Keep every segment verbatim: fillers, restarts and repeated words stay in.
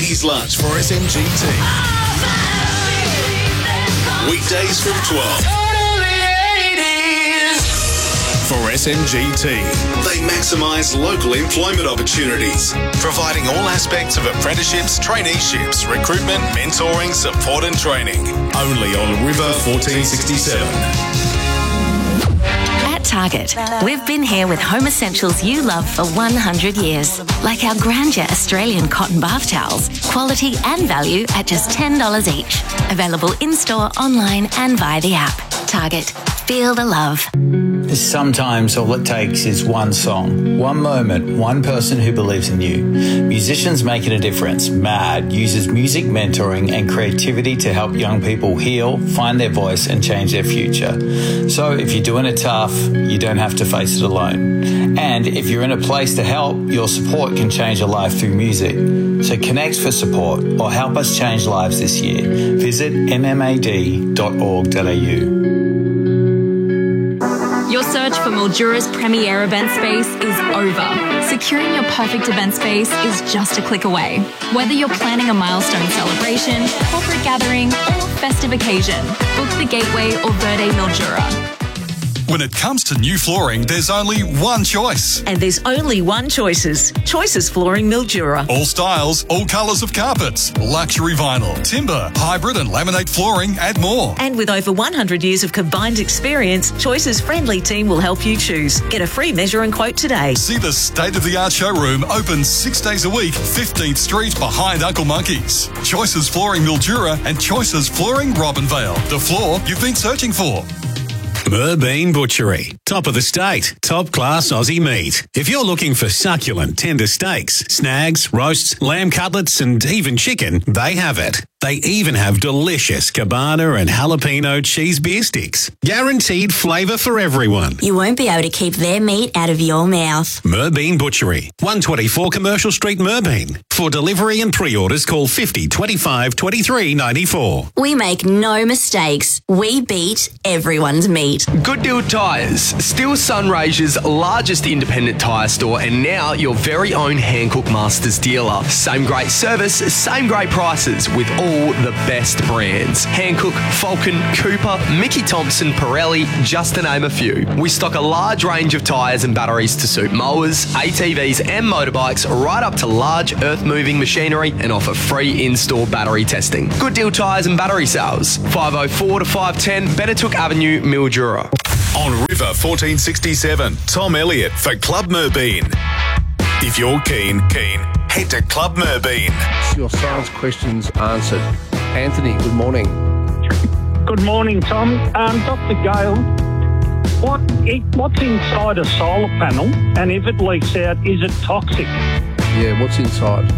eighties lunch for S M G T. Weekdays from twelve. For S M G T, they maximise local employment opportunities, providing all aspects of apprenticeships, traineeships, recruitment, mentoring, support and training. Only on River fourteen sixty-seven. At Target, we've been here with home essentials you love for one hundred years, like our Grandeur Australian cotton bath towels, quality and value at just ten dollars each. Available in-store, online and via the app. Target, feel the love. Sometimes all it takes is one song, one moment, one person who believes in you. Musicians Making a Difference, MAD, uses music mentoring and creativity to help young people heal, find their voice and change their future. So if you're doing it tough, you don't have to face it alone. And if you're in a place to help, your support can change a life through music. So connect for support or help us change lives this year. Visit m m a d dot org dot a u. Your search for Mildura's premier event space is over. Securing your perfect event space is just a click away. Whether you're planning a milestone celebration, corporate gathering, or festive occasion, book the Gateway or Verde Mildura. When it comes to new flooring, there's only one choice. And there's only one choices. Choices Flooring Mildura. All styles, all colours of carpets, luxury vinyl, timber, hybrid and laminate flooring and more. And with over one hundred years of combined experience, Choice's friendly team will help you choose. Get a free measure and quote today. See the state-of-the-art showroom open six days a week, fifteenth Street behind Uncle Monkey's. Choices Flooring Mildura and Choices Flooring Robinvale. The floor you've been searching for. Merbein Butchery. Top of the state. Top class Aussie meat. If you're looking for succulent, tender steaks, snags, roasts, lamb cutlets and even chicken, they have it. They even have delicious cabana and jalapeno cheese beer sticks. Guaranteed flavour for everyone. You won't be able to keep their meat out of your mouth. Merbein Butchery. one twenty-four Commercial Street, Merbein. For delivery and pre-orders, call fifty twenty-five twenty-three ninety-four. We make no mistakes. We beat everyone's meat. Good Deal Tyres, still Sunraysia's largest independent tyre store and now your very own Hankook Masters dealer. Same great service, same great prices with all the best brands. Hankook, Falcon, Cooper, Mickey Thompson, Pirelli, just to name a few. We stock a large range of tyres and batteries to suit mowers, A T Vs and motorbikes right up to large earth-moving machinery and offer free in-store battery testing. Good Deal Tyres and Battery Sales, five oh four to five ten Benetook Avenue, Mildura. On River fourteen sixty-seven, Tom Elliott for Club Merbein. If you're keen, keen, head to Club Merbein. Your science questions answered. Anthony, good morning. Good morning, Tom. Um, Doctor Gale, what it, what's inside a solar panel, and if it leaks out, is it toxic? Yeah, what's inside?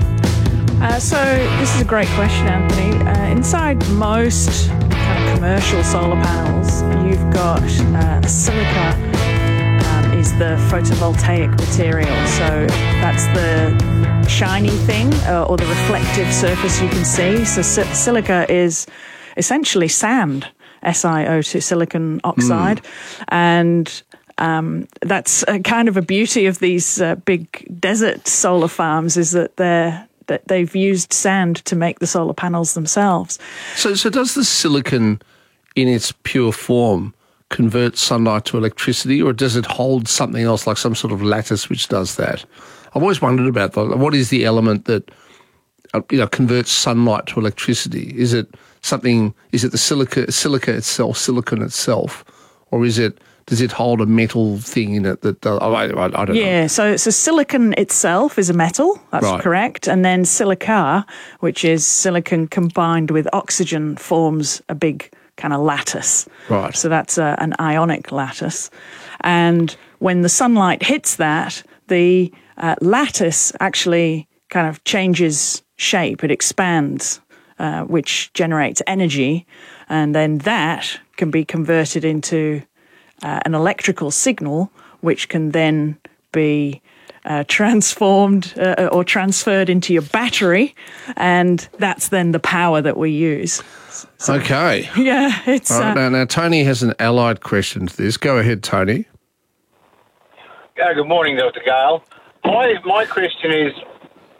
Uh, so this is a great question, Anthony. Uh, inside most kind of commercial solar panels, you've got uh, silica um, is the photovoltaic material. So that's the shiny thing uh, or the reflective surface you can see. So si- silica is essentially sand, S i O two, silicon oxide. Mm. And um, that's a kind of a beauty of these uh, big desert solar farms is that they're that they've used sand to make the solar panels themselves. So, so does the silicon in its pure form convert sunlight to electricity, or does it hold something else like some sort of lattice which does that? I've always wondered about that. What is the element that uh, you know converts sunlight to electricity? Is it something? Is it the silica, silica itself, silicon itself, or is it? Does it hold a metal thing in it that does, I, I, I don't yeah, know. Yeah, so, so silicon itself is a metal, that's right. correct. And then silica, which is silicon combined with oxygen, forms a big kind of lattice. Right. So that's a, an ionic lattice. And when the sunlight hits that, the uh, lattice actually kind of changes shape. It expands, uh, which generates energy. And then that can be converted into Uh, an electrical signal, which can then be uh, transformed uh, or transferred into your battery, and that's then the power that we use. So, okay. Yeah, it's... All right, uh, now, now, Tony has an allied question to this. Go ahead, Tony. Uh, good morning, Doctor Gale. My, my question is,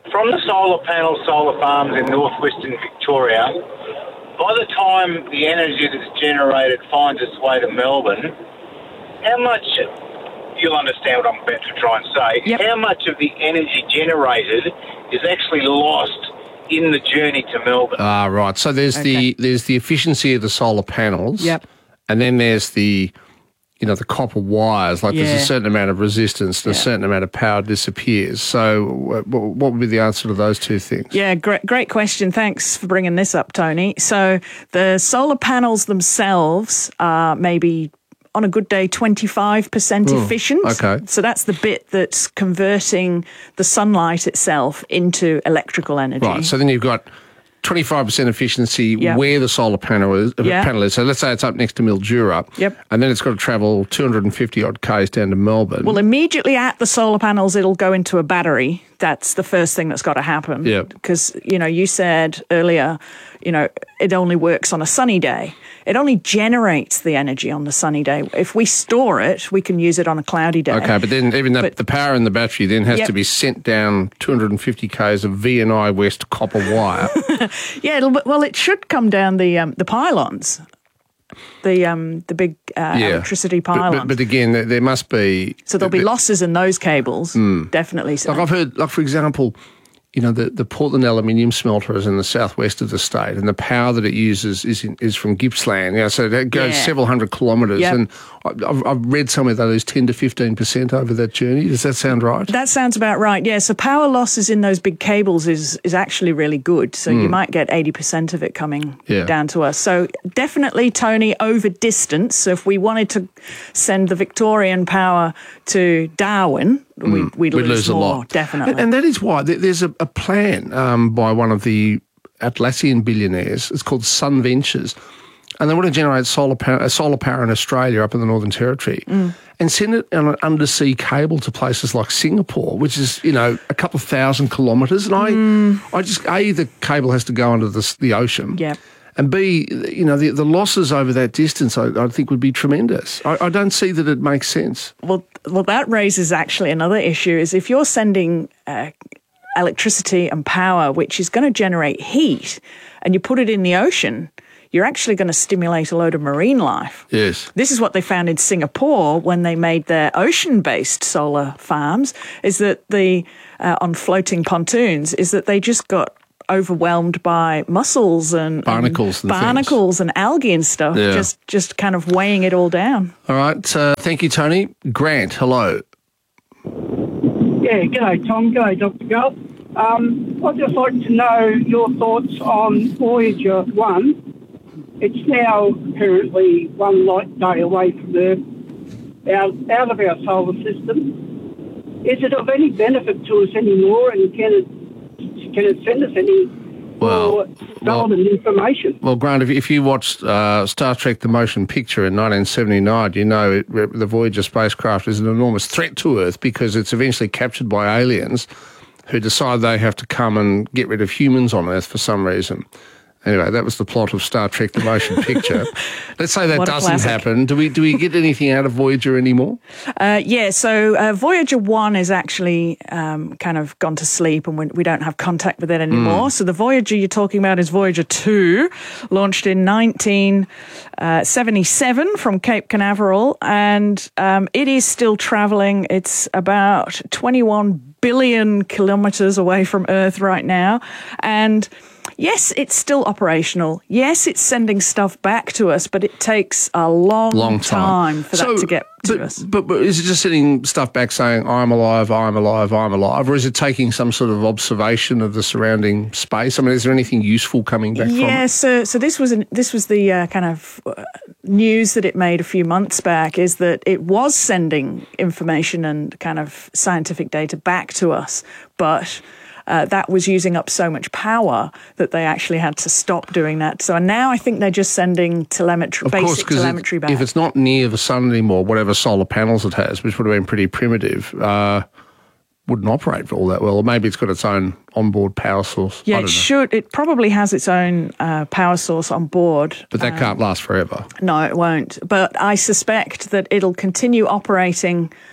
from the solar panel solar farms in northwestern Victoria, by the time the energy that's generated finds its way to Melbourne, how much, you'll understand what I'm about to try and say, yep. how much of the energy generated is actually lost in the journey to Melbourne? Ah, right. So there's Okay. the there's the efficiency of the solar panels. Yep. And then there's the, you know, the copper wires. Like there's Yeah. a certain amount of resistance and Yeah. a certain amount of power disappears. So wh- wh- what would be the answer to those two things? Yeah, great, great question. Thanks for bringing this up, Tony. So the solar panels themselves are maybe on a good day twenty-five percent Oh, efficient. okay. So that's the bit that's converting the sunlight itself into electrical energy. Right. So then you've got twenty-five percent efficiency Yep. where the solar panel is, uh, Yeah. panel is. So let's say it's up next to Mildura. Yep. And then it's got to travel two hundred fifty odd k's down to Melbourne. Well, immediately at the solar panels, it'll go into a battery. That's the first thing that's got to happen. Yeah. Because, you know, you said earlier, you know, it only works on a sunny day. It only generates the energy on the sunny day. If we store it, we can use it on a cloudy day. Okay, but then even the, But- the power in the battery then has Yep. to be sent down two hundred fifty k's of V and I West copper wire. Yeah, it'll, well, it should come down the um, the pylons, the um, the big uh, Yeah. electricity But, pylons. but, but again, there, there must be... so there'll be losses in those cables, definitely. So. Like I've heard, like for example, you know, the, the Portland aluminium smelter is in the southwest of the state, and the power that it uses is in, is from Gippsland. You know, so that goes Yeah. several hundred kilometres, Yep. and I- I've, I've read somewhere that is ten to fifteen percent over that journey. Does that sound right? That sounds about right. Yeah. So power losses in those big cables is is actually really good. So you might get eighty percent of it coming Yeah. down to us. So definitely, Tony, over distance. So if we wanted to send the Victorian power to Darwin, we'd, we'd, We'd lose, lose a more, lot. Definitely. And, and that is why there- there's a, a plan um, by one of the Atlassian billionaires. It's called Sun Ventures. And they want to generate solar power, uh, solar power in Australia up in the Northern Territory and send it on an undersea cable to places like Singapore, which is, you know, a couple of thousand kilometres. And I, I just, A, the cable has to go under the, the ocean. Yeah. And B, you know, the, the losses over that distance, I, I think, would be tremendous. I, I don't see that it makes sense. Well, well, that raises actually another issue: is if you're sending uh, electricity and power, which is going to generate heat, and you put it in the ocean, you're actually going to stimulate a load of marine life. Yes. This is what they found in Singapore when they made their ocean-based solar farms, is that the uh, on floating pontoons, is that they just got overwhelmed by mussels and Barnacles and and barnacles and algae and stuff, Yeah. just just kind of weighing it all down. All right. Uh, thank you, Tony. Grant, hello. Yeah, g'day Tom, g'day Doctor Gull. Um, I'd just like to know your thoughts on Voyager one. It's now apparently one light day away from Earth, out, out of our solar system. Is it of any benefit to us anymore, and can it can it send us any Well, more relevant information? Well, Grant, if, if you watched uh, Star Trek The Motion Picture in nineteen seventy-nine, you know it, the Voyager spacecraft is an enormous threat to Earth because it's eventually captured by aliens who decide they have to come and get rid of humans on Earth for some reason. Anyway, that was the plot of Star Trek The Motion Picture. Let's say that What a doesn't classic. happen. Do we do we get anything out of Voyager anymore? Uh, yeah, so uh, Voyager one is actually um, kind of gone to sleep, and we, we don't have contact with it anymore. Mm. So the Voyager you're talking about is Voyager two, launched in nineteen seventy-seven from Cape Canaveral, and um, it is still travelling. It's about twenty-one billion kilometres away from Earth right now, and yes, it's still operational. Yes, it's sending stuff back to us, but it takes a long, Long time. for So, that to get to but, us. But, but is it just sending stuff back saying, I'm alive, I'm alive, I'm alive? Or is it taking some sort of observation of the surrounding space? I mean, is there anything useful coming back from Yeah, it? so so this was an, this was the uh, kind of uh, news that it made a few months back, is that it was sending information and kind of scientific data back to us, but uh, that was using up so much power that they actually had to stop doing that. So now I think they're just sending telemetry, Of course, basic 'cause telemetry it, back. if it's not near the sun anymore, whatever solar panels it has, which would have been pretty primitive, uh, wouldn't operate all that well. Or maybe it's got its own onboard power source. yeah, I it don't know. should. It probably has its own uh, power source on board. But that Um, can't last forever. No, it won't. But I suspect that it'll continue operating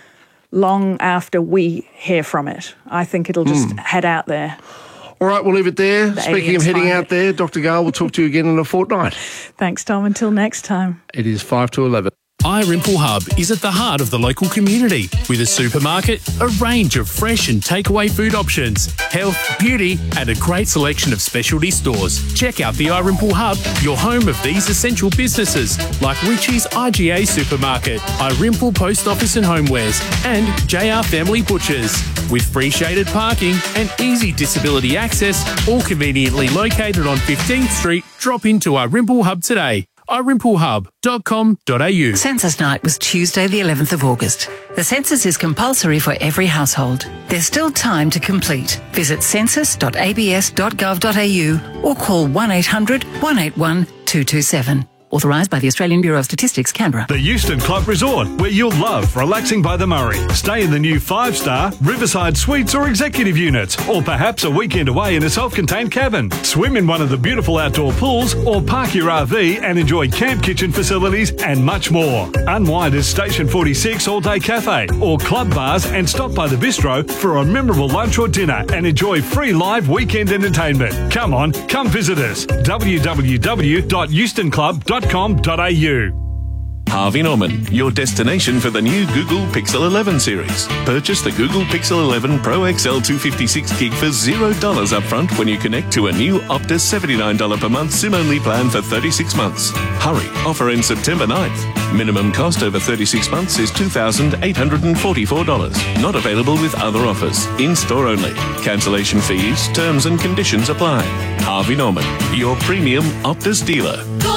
long after we hear from it. I think it'll just Mm. head out there. All right, we'll leave it there. The Speaking of aliens heading find out it. there, Doctor Gale, we'll talk to you again in a fortnight. Thanks, Tom. Until next time. It is five to eleven. iRimple Hub is at the heart of the local community with a supermarket, a range of fresh and takeaway food options, health, beauty, and a great selection of specialty stores. Check out the iRimple Hub, your home of these essential businesses like Richie's I G A Supermarket, iRimple Post Office and Homewares, and J R Family Butchers. With free shaded parking and easy disability access, all conveniently located on fifteenth Street, drop into iRimple Hub today. i rimple hub dot com dot a u. Census night was Tuesday the eleventh of August. The census is compulsory for every household. There's still time to complete. Visit census dot a b s dot gov dot a u or call one eight hundred, one eight one, two two seven. Authorised by the Australian Bureau of Statistics, Canberra. The Euston Club Resort, where you'll love relaxing by the Murray. Stay in the new five-star Riverside Suites or executive units, or perhaps a weekend away in a self-contained cabin. Swim in one of the beautiful outdoor pools, or park your R V and enjoy camp kitchen facilities and much more. Unwind at Station forty-six All-Day Cafe or club bars and stop by the bistro for a memorable lunch or dinner and enjoy free live weekend entertainment. Come on, come visit us. w w w dot euston club dot com dot a u. Harvey Norman, your destination for the new Google Pixel eleven series. Purchase the Google Pixel eleven Pro X L two fifty-six gig for zero dollars upfront when you connect to a new Optus seventy-nine dollars per month SIM-only plan for thirty-six months. Hurry, offer ends September ninth. Minimum cost over thirty-six months is two thousand eight hundred forty-four dollars. Not available with other offers. In-store only. Cancellation fees, terms and conditions apply. Harvey Norman, your premium Optus dealer.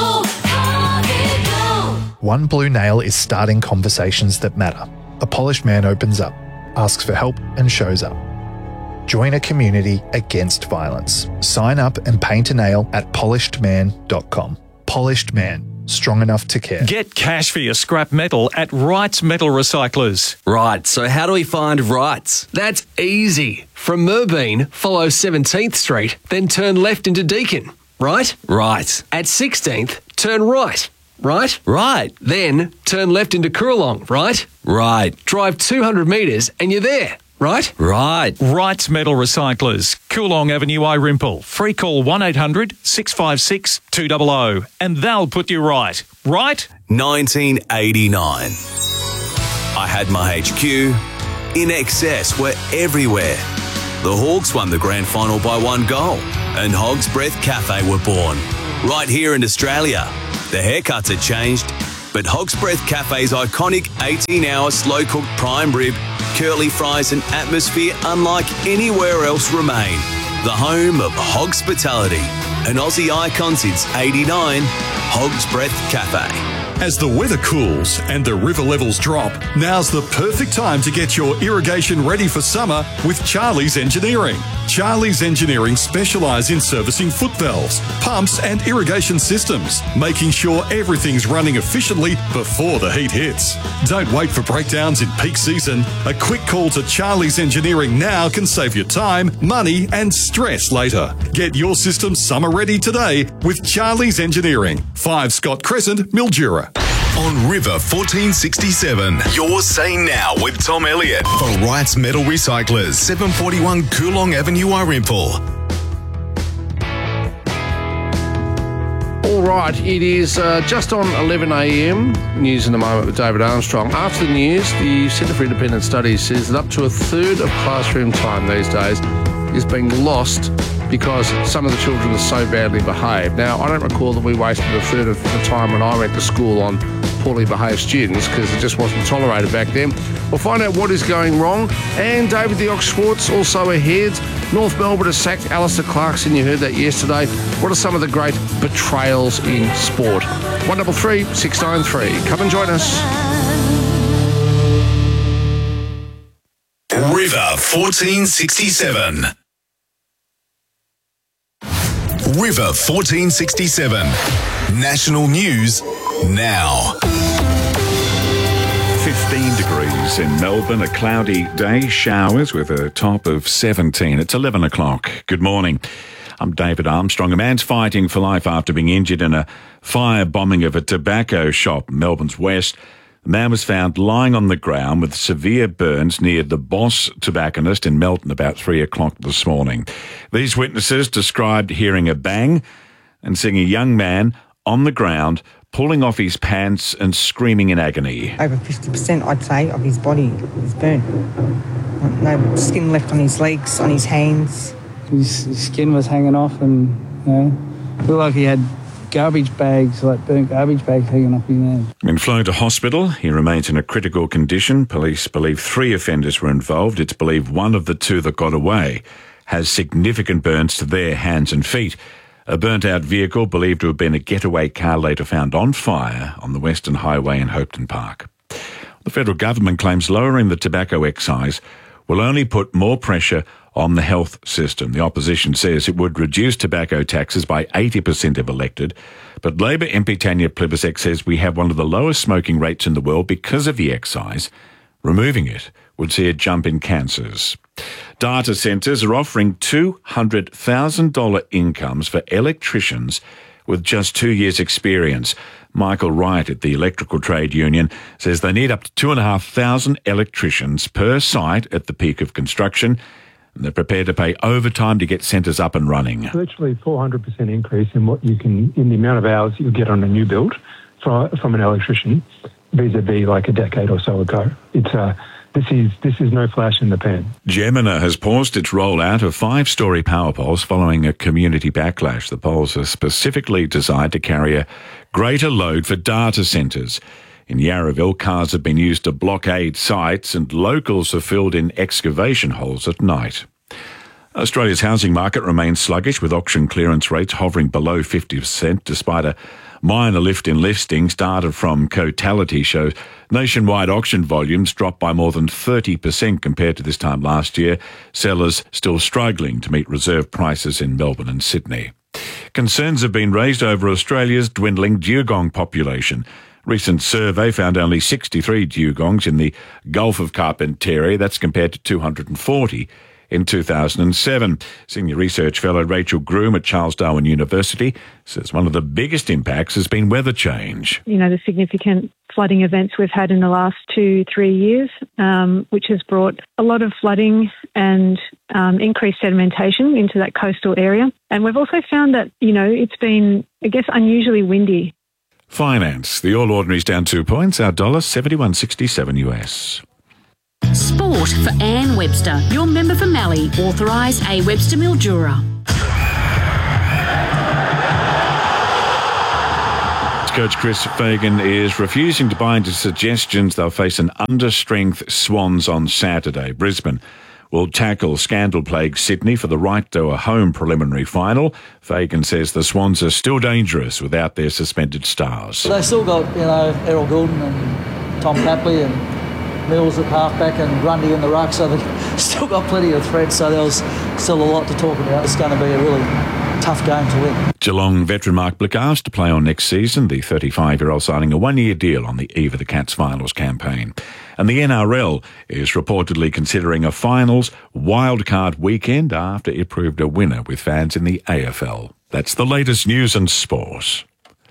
One Blue Nail is starting conversations that matter. A polished man opens up, asks for help and shows up. Join a community against violence. Sign up and paint a nail at polished man dot com. Polished Man, strong enough to care. Get cash for your scrap metal at Wrights Metal Recyclers. Right, so how do we find Wrights? That's easy. From Merbeen, follow seventeenth Street, then turn left into Deakin. Right? Right. At sixteenth, turn right. Right? Right. Then turn left into Coorong, right? Right. Drive two hundred metres and you're there, right? Right. Wrights Metal Recyclers, Coorong Avenue, Irimple. Free call one eight hundred, six five six, two hundred and they'll put you right. Right? nineteen eighty-nine. I had my H Q. In Excess were everywhere. The Hawks won the grand final by one goal and Hog's Breath Cafe were born. Right here in Australia. The haircuts had changed, but Hog's Breath Cafe's iconic eighteen-hour slow-cooked prime rib, curly fries and atmosphere unlike anywhere else remain. The home of Hogspitality, an Aussie icon since eighty-nine, Hog's Breath Cafe. As the weather cools and the river levels drop, now's the perfect time to get your irrigation ready for summer with Charlie's Engineering. Charlie's Engineering specialise in servicing foot valves, pumps and irrigation systems, making sure everything's running efficiently before the heat hits. Don't wait for breakdowns in peak season. A quick call to Charlie's Engineering now can save you time, money and stress later. Get your system summer ready today with Charlie's Engineering. five Scott Crescent, Mildura. On River fourteen sixty-seven, you're Say Now with Tom Elliott for Wrights Metal Recyclers, seven forty-one Coorong Avenue, Irimple. All right, it is uh, just on eleven a m. News in a moment with David Armstrong. After the news, the Centre for Independent Studies says that up to a third of classroom time these days is being lost because some of the children are so badly behaved. Now, I don't recall that we wasted a third of the time when I went to school on poorly behaved students because it just wasn't tolerated back then. We'll find out what is going wrong. And David the Ox Schwartz also ahead. North Melbourne has sacked Alistair Clarkson. You heard that yesterday. What are some of the great betrayals in sport? one double three, six nine three. Come and join us. River fourteen sixty-seven. River fourteen sixty-seven. National news now. fifteen degrees in Melbourne, a cloudy day, showers with a top of seventeen. It's eleven o'clock. Good morning. I'm David Armstrong. A man's fighting for life after being injured in a fire bombing of a tobacco shop in Melbourne's west. A man was found lying on the ground with severe burns near the Boss Tobacconist in Melton about three o'clock this morning. These witnesses described hearing a bang and seeing a young man on the ground pulling off his pants and screaming in agony. Over fifty percent, I'd say, of his body is burnt. No skin left on his legs, on his hands. His, his skin was hanging off and, you know, looked like he had garbage bags, like burnt garbage bags hanging off his head. When flown to hospital, he remains in a critical condition. Police believe three offenders were involved. It's believed one of the two that got away has significant burns to their hands and feet. A burnt-out vehicle believed to have been a getaway car later found on fire on the Western Highway in Hopeton Park. The federal government claims lowering the tobacco excise will only put more pressure on the health system. The opposition says it would reduce tobacco taxes by eighty percent if elected, but Labor M P Tanya Plibersek says we have one of the lowest smoking rates in the world because of the excise. Removing it would see a jump in cancers. Data centres are offering two hundred thousand dollars incomes for electricians with just two years' experience. Michael Wright at the Electrical Trade Union says they need up to two thousand five hundred electricians per site at the peak of construction, and they're prepared to pay overtime to get centres up and running. Virtually four hundred percent increase in what you can, in the amount of hours you get on a new build from, from an electrician vis-a-vis like a decade or so ago. It's a This is this is no flash in the pan. Gemina has paused its rollout of five-storey power poles following a community backlash. The poles are specifically designed to carry a greater load for data centres. In Yarraville, cars have been used to blockade sites and locals have filled in excavation holes at night. Australia's housing market remains sluggish, with auction clearance rates hovering below fifty percent despite a minor lift in listings. Data from Cotality shows nationwide auction volumes dropped by more than thirty percent compared to this time last year. Sellers still struggling to meet reserve prices in Melbourne and Sydney. Concerns have been raised over Australia's dwindling dugong population. Recent survey found only sixty-three dugongs in the Gulf of Carpentaria. That's compared to two hundred forty in two thousand seven. Senior research fellow Rachel Groom at Charles Darwin University says one of the biggest impacts has been weather change. You know, the significant flooding events we've had in the last two, three years, um, which has brought a lot of flooding and um, increased sedimentation into that coastal area. And we've also found that, you know, it's been, I guess, unusually windy. Finance. The All Ordinary's down two points. Our dollar seventy-one sixty-seven U S. Sport for Anne Webster, your member for Mallee, authorised A Webster Mildura. Coach Chris Fagan is refusing to buy into suggestions they'll face an understrength Swans on Saturday. Brisbane will tackle scandal-plagued Sydney for the right to a home preliminary final. Fagan says the Swans are still dangerous without their suspended stars. They still got, you know, Errol Goulden and Tom Papley and Mills at halfback and Grundy in the ruck, so they've still got plenty of threats, so there's still a lot to talk about. It's going to be a really tough game to win. Geelong veteran Mark Blick asked to play on next season. The thirty-five-year-old signing a one-year deal on the eve of the Cats finals campaign. And the N R L is reportedly considering a finals wildcard weekend after it proved a winner with fans in the A F L. That's the latest news and sport.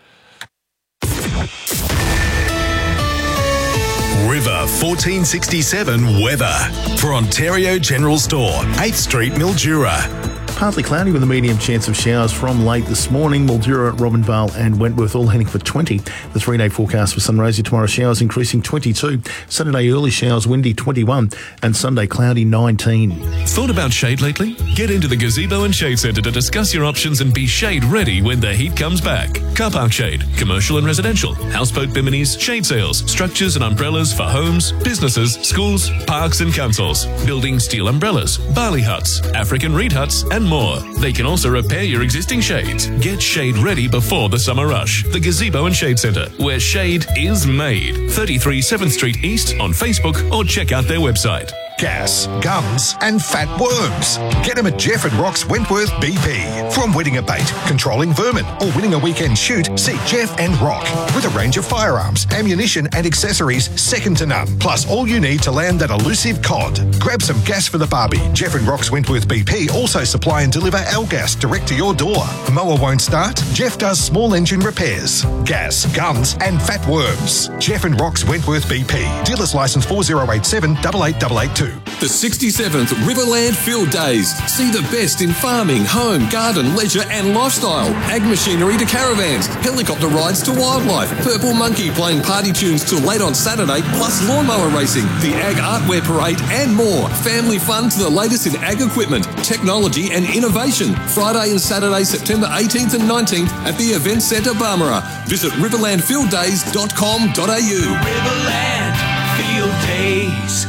River fourteen sixty-seven weather for Ontario General Store, eighth Street, Mildura. Partly cloudy with a medium chance of showers from late this morning. Mildura, Robinvale and Wentworth all heading for twenty. The three-day forecast for Sunraysia tomorrow, showers increasing twenty-two. Saturday early showers, windy twenty-one. And Sunday cloudy nineteen. Thought about shade lately? Get into the Gazebo and Shade Centre to discuss your options and be shade ready when the heat comes back. Car park shade, commercial and residential, houseboat biminis, shade sails, structures and umbrellas for homes, businesses, schools, parks and councils, building steel umbrellas, barley huts, African reed huts and more. They can also repair your existing shades. Get shade ready before the summer rush. The Gazebo and Shade Centre, where shade is made. thirty-three seventh Street East on Facebook or check out their website. gas, gums and fat worms. Get them at Jeff and Rock's Wentworth B P. From wetting a bait, controlling vermin or winning a weekend shoot, see Jeff and Rock. With a range of firearms, ammunition and accessories second to none. Plus all you need to land that elusive cod. Grab some gas for the barbie. Jeff and Rock's Wentworth B P also supply and deliver L-gas direct to your door. Mower won't start? Jeff does small engine repairs. Gas, guns and fat worms. Jeff and Rock's Wentworth B P. Dealer's licence four zero eight seven eight eight eight eight two. The sixty-seventh Riverland Field Days. See the best in farming, home, garden, leisure and lifestyle. Ag machinery to caravans, helicopter rides to wildlife, Purple Monkey playing party tunes till late on Saturday, plus lawnmower racing, the Ag Artwear Parade and more. Family fun to the latest in ag equipment, technology and innovation. Friday and Saturday, September eighteenth and nineteenth at the Event Centre Barmera. Visit riverland field days dot com dot a u. Riverland Field Days.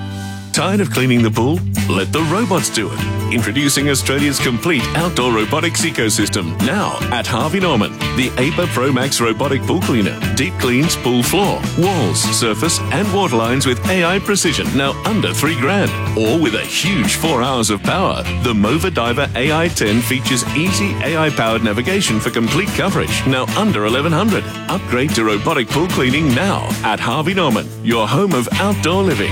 Tired of cleaning the pool? Let the robots do it. Introducing Australia's complete outdoor robotics ecosystem. Now at Harvey Norman. The A P A Pro Max robotic pool cleaner. Deep cleans pool floor, walls, surface and water lines with A I precision. Now under three grand. Or with a huge four hours of power. The Mova Diver A I ten features easy A I powered navigation for complete coverage. Now under eleven hundred. Upgrade to robotic pool cleaning now at Harvey Norman. Your home of outdoor living.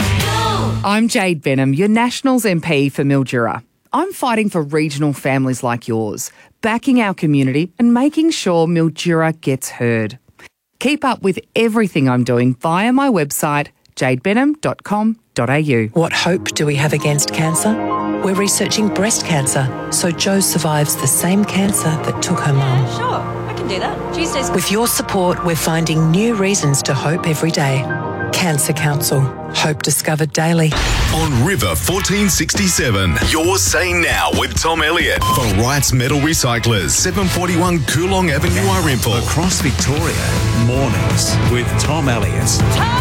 I'm Jade Benham, your Nationals M P for Mildura. I'm fighting for regional families like yours, backing our community and making sure Mildura gets heard. Keep up with everything I'm doing via my website, jade benham dot com dot a u. What hope do we have against cancer? We're researching breast cancer, so Jo survives the same cancer that took her mum. Sure, I can do that. Tuesdays. With your support, we're finding new reasons to hope every day. Cancer Council. Hope discovered daily. On River fourteen sixty-seven, your Say Now with Tom Elliott for Wrights Metal Recyclers, seven forty-one Coolong Avenue, Irimple. Across Victoria, mornings with Tom Elliott.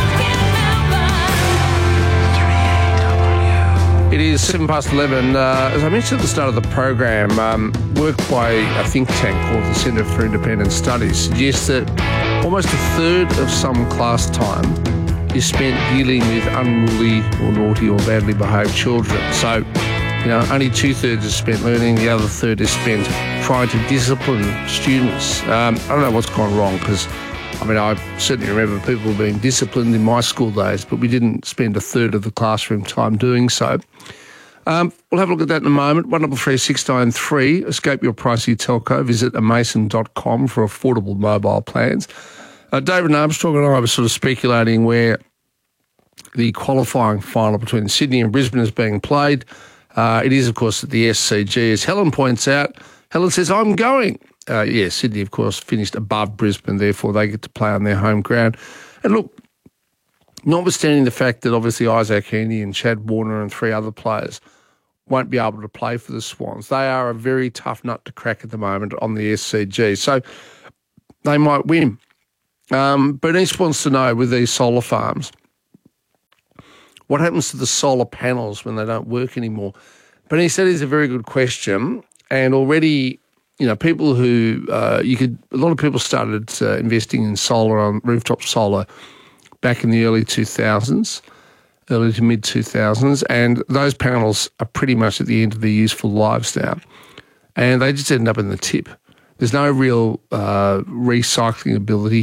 It is seven past eleven. Uh, as I mentioned at the start of the program, um, work by a think tank called the Centre for Independent Studies suggests that almost a third of some class time is spent dealing with unruly or naughty or badly behaved children. So, you know, only two-thirds is spent learning, the other third is spent trying to discipline students. Um, I don't know what's gone wrong because, I mean, I certainly remember people being disciplined in my school days, but we didn't spend a third of the classroom time doing so. Um, we'll have a look at that in a moment. one double three six nine three. Escape your pricey telco. Visit a mason dot com for affordable mobile plans. Uh, David Armstrong and I were sort of speculating where the qualifying final between Sydney and Brisbane is being played. Uh, it is, of course, at the S C G. As Helen points out, Helen says, I'm going. Uh, yeah, Sydney, of course, finished above Brisbane, therefore they get to play on their home ground. And look, notwithstanding the fact that obviously Isaac Heaney and Chad Warner and three other players won't be able to play for the Swans, they are a very tough nut to crack at the moment on the S C G. So they might win. Um, Bernice wants to know with these solar farms, what happens to the solar panels when they don't work anymore? Bernice, that is a very good question. And already, you know, people who, uh, you could, a lot of people started uh, investing in solar on rooftop solar back in the early two thousands, early to mid two thousands. And those panels are pretty much at the end of their useful lives now. And they just end up in the tip. There's no real uh, recycling ability